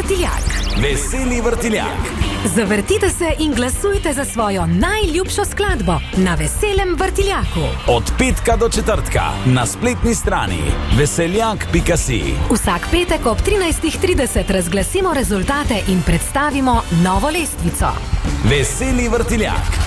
Vrtiljak. Veseli vrtiljak. Zavrtite se in glasujte za svojo najljubšo skladbo na Veselem vrtiljaku. Od petka do četrtka na spletni strani veseljak.si. Vsak petek ob 13:30 razglasimo rezultate in predstavimo novo lestvico. Veseli vrtiljak.